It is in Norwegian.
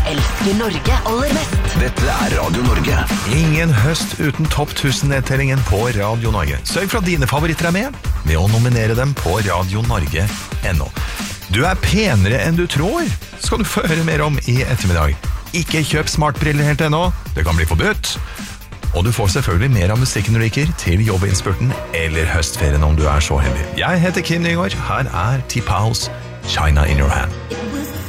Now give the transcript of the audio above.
elsker Norge aller mest. Dette Radio Norge. Ingen høst uten topp 1000-nedtellingen på Radio Norge. Sørg for at dine favoritter med ved å nominere dem på radionorge.no. Du penere enn du tror, skal du få høre mer om i ettermiddag. Ikke kjøp smartbriller helt ennå, det kan bli forbudt. Og du får selvfølgelig mer av musikken du liker til jobbinnspurten eller høstferien om du så heldig. Jeg heter Kim Nygaard, her T-Pause, China in Your Hand.